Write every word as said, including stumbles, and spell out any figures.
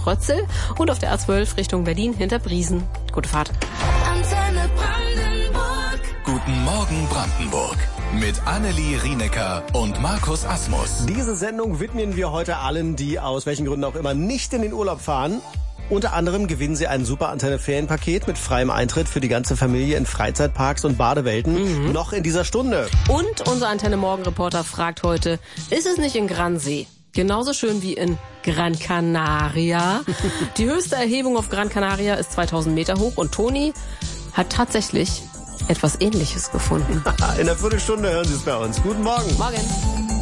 Sprötzel und auf der A zwölf Richtung Berlin hinter Briesen. Gute Fahrt. Antenne Brandenburg. Guten Morgen Brandenburg. Mit Annelie Rienecker und Markus Asmus. Diese Sendung widmen wir heute allen, die aus welchen Gründen auch immer nicht in den Urlaub fahren. Unter anderem gewinnen Sie ein Super Antenne Ferienpaket mit freiem Eintritt für die ganze Familie in Freizeitparks und Badewelten. Mhm. Noch in dieser Stunde. Und unser Antenne Morgen Reporter fragt heute, ist es nicht in Gransee genauso schön wie in Gran Canaria? Die höchste Erhebung auf Gran Canaria ist zweitausend Meter hoch und Toni hat tatsächlich etwas Ähnliches gefunden. In einer Viertelstunde hören Sie es bei uns. Guten Morgen. Morgen.